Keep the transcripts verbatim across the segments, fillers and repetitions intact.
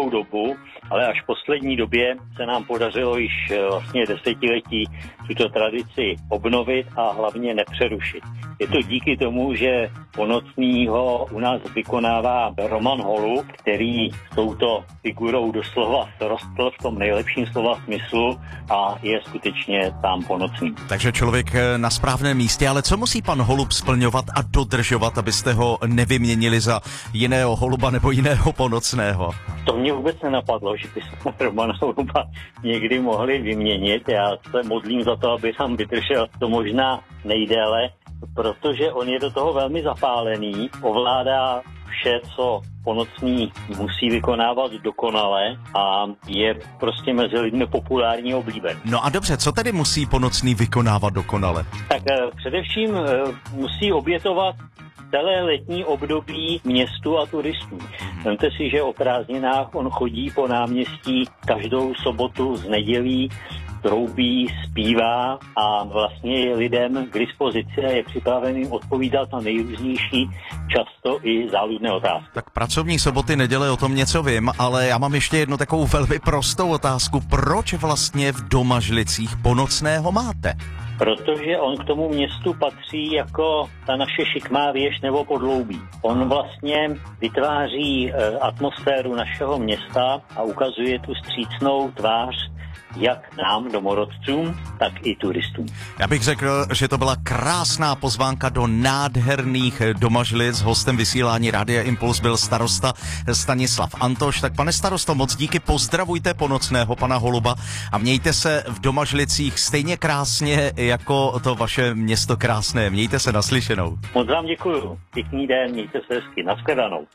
dlouhou dobu, ale až v poslední době se nám podařilo již vlastně desetiletí tuto tradici obnovit a hlavně nepřerušit. Je to díky tomu, že Ponocního u nás vykonává Roman Holub, který s touto figurou doslova rostl v tom nejlepším slova smyslu a je skutečně sám Ponocný. Takže člověk na správném místě, ale co musí pan Holub splňovat a dodržovat, abyste ho nevyměnili za jiného Holuba nebo jiného Ponocného? To mě vůbec nenapadlo, že bychom Romana Holuba někdy mohli vyměnit. Já se modlím za to, aby tam vydržel to možná nejdéle, protože on je do toho velmi zapálený, ovládá vše, co Ponocný musí vykonávat dokonale a je prostě mezi lidmi populární a oblíben. No a dobře, co tedy musí Ponocný vykonávat dokonale? Tak eh, především eh, musí obětovat celé letní období městu a turistů. Vemte si, že o prázdninách on chodí po náměstí každou sobotu z nedělí, troubí, zpívá a vlastně je lidem k dispozici a je připravený odpovídat na nejrůznější, často i záludné otázky. Tak pracovní soboty, neděle, o tom něco vím, ale já mám ještě jednu takovou velmi prostou otázku. Proč vlastně v Domažlicích Ponocného máte? Protože on k tomu městu patří jako ta naše šikmá věž nebo podloubí. On vlastně vytváří e, atmosféru našeho města a ukazuje tu vstřícnou tvář jak nám, domorodcům, tak i turistům. Já bych řekl, že to byla krásná pozvánka do nádherných Domažlic. Hostem vysílání Rádia Impuls byl starosta Stanislav Antoš. Tak pane starosto, moc díky, pozdravujte Ponocného pana Holuba a mějte se v Domažlicích stejně krásně jako to vaše město krásné. Mějte se, naslyšenou. Moc vám děkuju. Pěkný den, mějte se hezky. Nashledanou.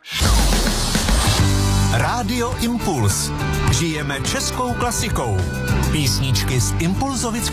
Rádio Impuls. Žijeme českou klasikou. Písničky z Impulzovic